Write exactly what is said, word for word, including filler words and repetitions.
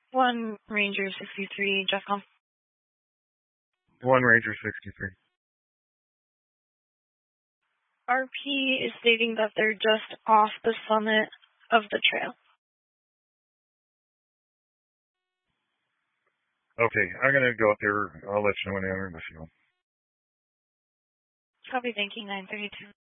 One Ranger sixty-three, Jeffcom. One Ranger sixty-three. R P is stating that they're just off the summit of the trail. Okay, I'm going to go up there. I'll let you know when I enter the field. Copy, thank you, nine thirty-two.